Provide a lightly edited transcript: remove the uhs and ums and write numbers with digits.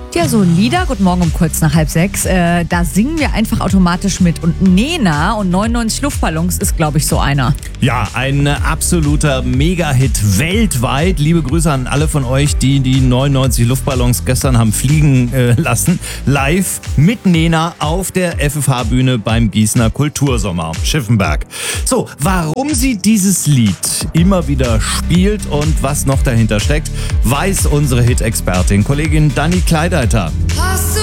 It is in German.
Ja, so Lieder, guten Morgen um kurz nach 5:30, da singen wir einfach automatisch mit. Und Nena und 99 Luftballons ist, glaube ich, so einer. Ja, ein absoluter Mega-Hit weltweit. Liebe Grüße an alle von euch, die 99 Luftballons gestern haben fliegen lassen. Live mit Nena auf der FFH-Bühne beim Gießener Kultursommer Schiffenberg. So, warum sie dieses Lied immer wieder spielt und was noch dahinter steckt, weiß unsere Hit-Expertin, Kollegin Dani Kleideiter.